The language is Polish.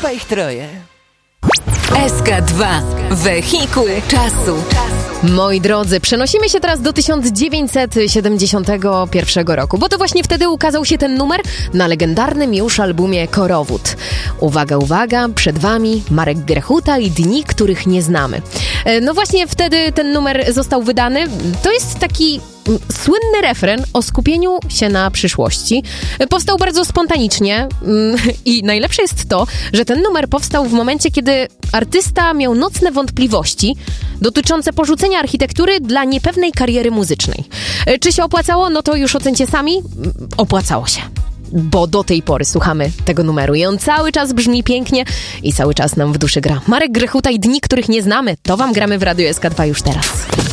Chyba ich troje. SK2. Wehikuł czasu. Moi drodzy, przenosimy się teraz do 1971 roku, bo to właśnie wtedy ukazał się ten numer na legendarnym już albumie Korowód. Uwaga, uwaga, przed wami Marek Grechuta i Dni, których nie znamy. No właśnie wtedy ten numer został wydany. To jest taki słynny refren o skupieniu się na przyszłości. Powstał bardzo spontanicznie i najlepsze jest to, że ten numer powstał w momencie, kiedy artysta miał nocne wątpliwości dotyczące porzucenia architektury dla niepewnej kariery muzycznej. Czy się opłacało? No to już ocencie sami. Opłacało się. Bo do tej pory słuchamy tego numeru i on cały czas brzmi pięknie i cały czas nam w duszy gra. Marek Grechuta i Dni, których nie znamy, to wam gramy w Radiu SK2 już teraz.